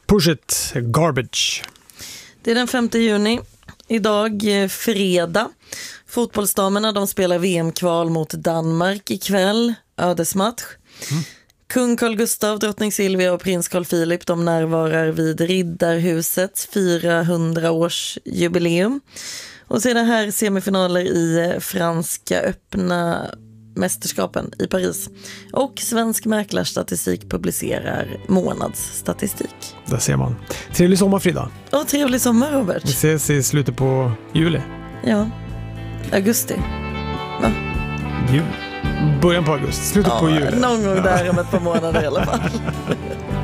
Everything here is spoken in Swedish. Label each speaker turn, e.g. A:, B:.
A: Push It, Garbage.
B: Det är den 5 juni. Idag fredag. Fotbollsdamerna, de spelar VM-kval mot Danmark ikväll. Ödesmatch. Kung Carl Gustaf, drottning Silvia och prins Carl Philip, de närvarar vid Riddarhusets 400-årsjubileum. Och sedan här semifinaler i franska öppna mästerskapen i Paris. Och Svensk mäklarstatistik publicerar månadsstatistik.
A: Där ser man. Trevlig sommar, Frida.
B: Och trevlig sommar, Robert.
A: Vi ses i slutet på juli.
B: Ja, augusti. Va?
A: Början på augusti, slutet på juli.
B: Någon gång där om ett par månader i alla fall.